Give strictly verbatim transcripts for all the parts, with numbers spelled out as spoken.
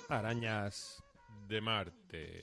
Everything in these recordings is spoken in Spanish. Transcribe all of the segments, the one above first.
Arañas de Marte.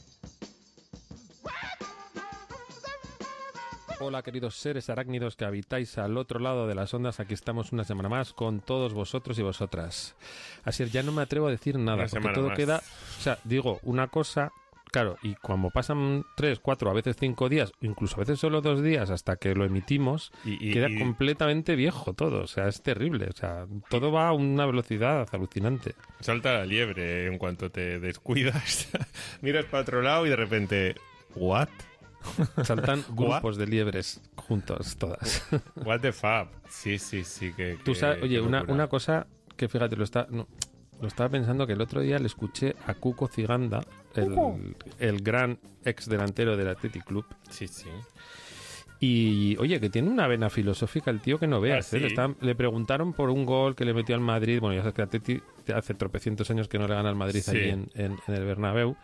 Hola queridos seres arácnidos que habitáis al otro lado de las ondas, aquí estamos una semana más con todos vosotros y vosotras. Así es, ya no me atrevo a decir nada, Una porque todo más. queda... O sea, digo una cosa, claro, y cuando pasan tres, cuatro, a veces cinco días, incluso a veces solo dos días hasta que lo emitimos, Y, y- queda y- completamente viejo todo, o sea, es terrible, o sea, todo va a una velocidad alucinante. salta la liebre en cuanto te descuidas. Miras para otro lado y de repente... ¿What? Saltan grupos de liebres juntos, todas. What the fuck? Sí, sí, sí. Que, Tú que- sabes, oye, qué una, locura. una cosa que fíjate, lo está, no, lo estaba pensando que el otro día le escuché a Cuco Ciganda, el, el gran ex delantero del Athletic Club, Sí, sí. y oye, que tiene una vena filosófica el tío que no veas. ¿Ah, ¿eh? Le, sí? estaban- le preguntaron por un gol que le metió al Madrid. Bueno, ya sabes que el Athletic hace tropecientos años que no le gana al Madrid Sí. allí en, en- en el Bernabéu.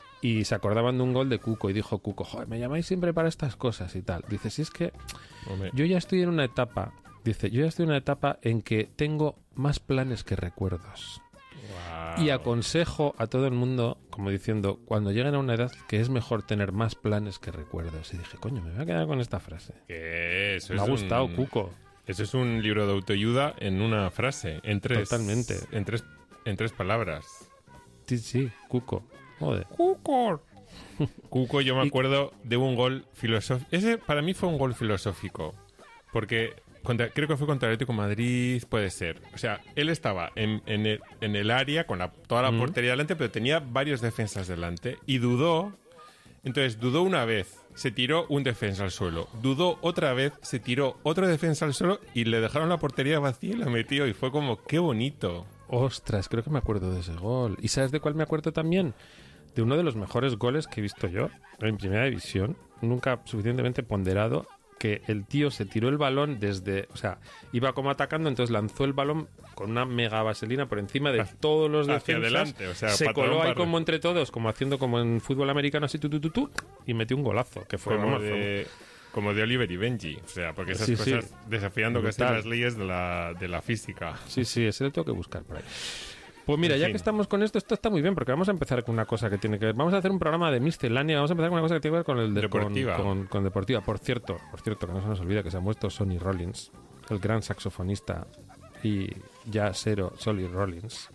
Y se acordaban de un gol de Cuco y dijo Cuco, joder, me llamáis siempre para estas cosas y tal. Dice, si es que Hombre, yo ya estoy en una etapa, dice, yo ya estoy en una etapa en que tengo más planes que recuerdos. guau. Y aconsejo a todo el mundo, como diciendo, cuando lleguen a una edad que es mejor tener más planes que recuerdos. Y dije, coño, me voy a quedar con esta frase. Que eso Me ha es gustado, un- Cuco. Eso es un libro de autoayuda en una frase. En tres, Totalmente. En tres, en tres palabras. Sí, sí, Cuco. Joder. Cuco. Cuco, yo me Y- acuerdo de un gol filosófico. Ese para mí fue un gol filosófico. Porque contra- creo que fue contra el Atlético de Madrid, puede ser. O sea, él estaba en, en el, en el área con la, toda la Mm. portería delante, pero tenía varios defensas delante. Y dudó. Entonces dudó una vez, se tiró un defensa al suelo. Dudó otra vez, se tiró otro defensa al suelo y le dejaron la portería vacía y la metió. Y fue como, qué bonito. Ostras, creo que me acuerdo de ese gol. ¿Y sabes de cuál me acuerdo también? De uno de los mejores goles que he visto yo en primera división, nunca suficientemente ponderado, que el tío se tiró el balón desde, o sea, iba como atacando, entonces lanzó el balón con una mega vaselina por encima de Hacia- todos los hacia defensas, adelante, o sea, se patadón coló ahí para- como entre todos, como haciendo como en fútbol americano, así tu, tu, tu, tu, y metió un golazo, que fue Como vamos, de, como de Oliver y Benji. O sea, porque esas Sí, sí. cosas desafiando casi Brutal. las leyes de la, de la física. Sí, sí, ese lo tengo que buscar por ahí. Pues mira, En ya fin. que estamos con esto, esto está muy bien, porque vamos a empezar con una cosa que tiene que ver. Vamos a hacer un programa de miscelánea, vamos a empezar con una cosa que tiene que ver con el de, Deportiva. Con, con- con deportiva. Por cierto, por cierto, que no se nos olvida que se ha muerto Sonny Rollins, el gran saxofonista y jazzero Sonny Rollins.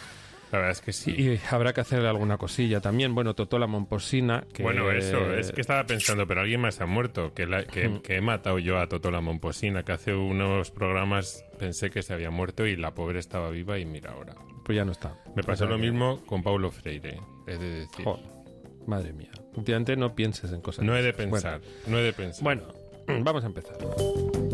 La verdad es que sí. Y habrá que hacerle alguna cosilla también. Bueno, Totola Momposina, que... Bueno, eso, es que estaba pensando, pero alguien más ha muerto, que, la- que, Mm. que he matado yo a Totola Momposina, que hace unos programas pensé que se había muerto y la pobre estaba viva y mira ahora. Pues ya no está. Me pasó O sea lo que- mismo con Paulo Freire, he de decir. Joder, madre mía. Últimamente no pienses en cosas. No he de Bueno, pensar, no he de pensar. Bueno, vamos a empezar.